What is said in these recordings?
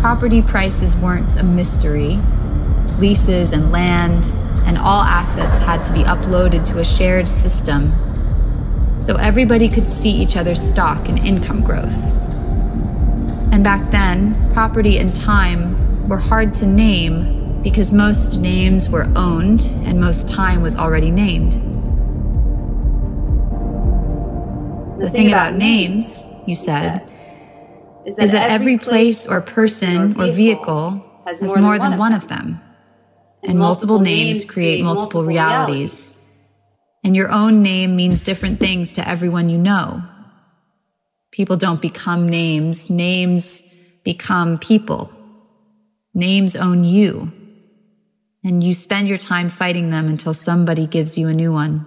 Property prices weren't a mystery. Leases and land and all assets had to be uploaded to a shared system so everybody could see each other's stock and income growth. And back then, property and time were hard to name because most names were owned and most time was already named. The thing about names, you said, is that every place or person or vehicle has more than one of them. And multiple names create multiple realities. And your own name means different things to everyone you know. People don't become names. Names become people. Names own you. And you spend your time fighting them until somebody gives you a new one.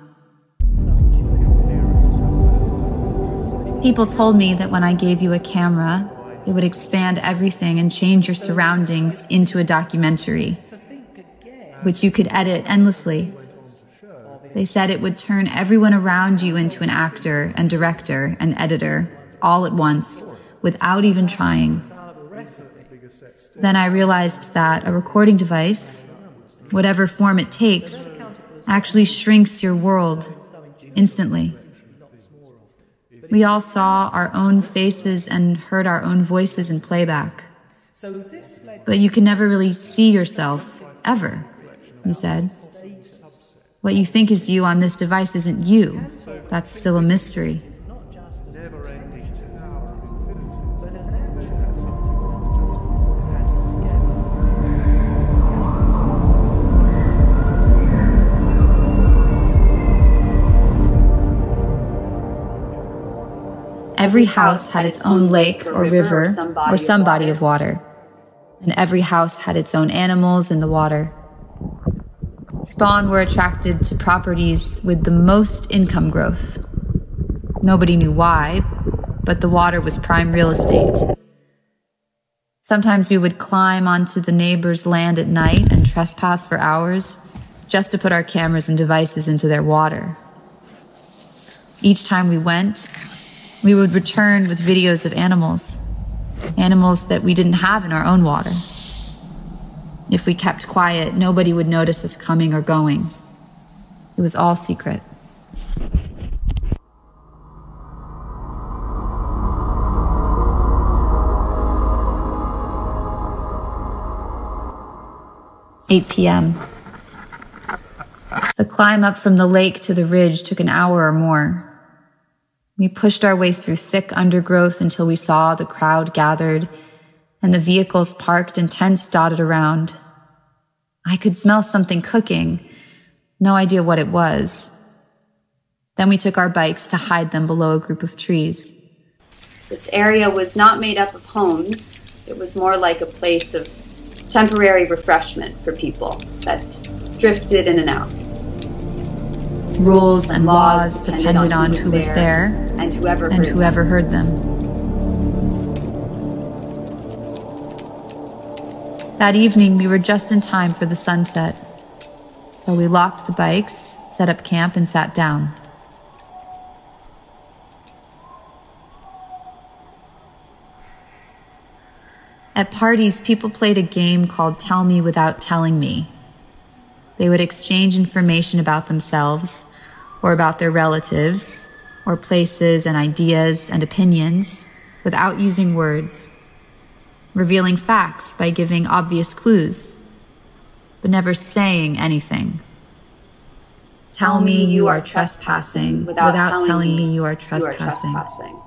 People told me that when I gave you a camera, it would expand everything and change your surroundings into a documentary, which you could edit endlessly. They said it would turn everyone around you into an actor and director and editor all at once, without even trying. Then I realized that a recording device, whatever form it takes, actually shrinks your world instantly. We all saw our own faces and heard our own voices in playback. But you can never really see yourself, ever, he said. What you think is you on this device isn't you. That's still a mystery. Every house had its own lake or river or some body of water. And every house had its own animals in the water. Spawn were attracted to properties with the most income growth. Nobody knew why, but the water was prime real estate. Sometimes we would climb onto the neighbor's land at night and trespass for hours just to put our cameras and devices into their water. Each time we went, we would return with videos of animals that we didn't have in our own water. If we kept quiet, nobody would notice us coming or going. It was all secret. "8 p.m. The climb up from the lake to the ridge took an hour or more. We pushed our way through thick undergrowth until we saw the crowd gathered and the vehicles parked and tents dotted around. I could smell something cooking, no idea what it was. Then we took our bikes to hide them below a group of trees. This area was not made up of homes. It was more like a place of temporary refreshment for people that drifted in and out. Rules and laws depended on who was there and whoever heard them. That evening, we were just in time for the sunset. So we locked the bikes, set up camp, and sat down. At parties, people played a game called Tell Me Without Telling Me. They would exchange information about themselves, or about their relatives, or places and ideas and opinions, without using words, revealing facts by giving obvious clues, but never saying anything. Tell me you are trespassing without telling me you are trespassing.